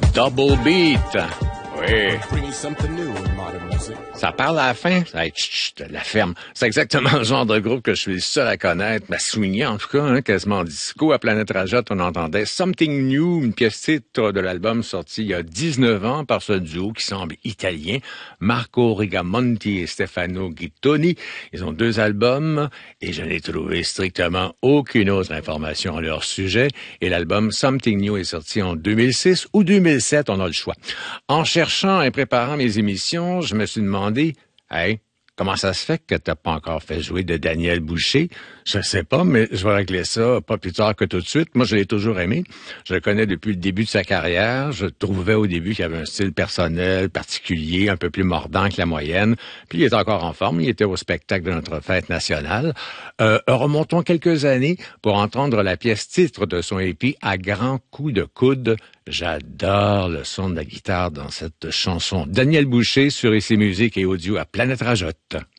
Double Beat. Oui. Ça parle à la fin. Hey, chut, la ferme. C'est exactement le genre de groupe que je suis le seul à connaître. Swingé en tout cas, hein, quasiment disco. À Planète Rajotte, on entendait Something New, une pièce titre de l'album sorti il y a 19 ans par ce duo qui semble italien. Marco Rigamonti et Stefano Gittoni. Ils ont 2 albums et je n'ai trouvé strictement aucune autre information à leur sujet. Et l'album Something New est sorti en 2006 ou 2007, on a le choix. En cherchant et préparant mes émissions, je me suis demandé, hey, comment ça se fait que t'as pas encore fait jouer de Daniel Boucher? Je sais pas, mais je vais régler ça pas plus tard que tout de suite. Moi, je l'ai toujours aimé. Je le connais depuis le début de sa carrière. Je trouvais au début qu'il avait un style personnel, particulier, un peu plus mordant que la moyenne. Puis il est encore en forme. Il était au spectacle de notre fête nationale. Remontons quelques années pour entendre la pièce titre de son EP à grands coups de coude. J'adore le son de la guitare dans cette chanson. Daniel Boucher sur IC Musique et Audio à Planète Rajotte.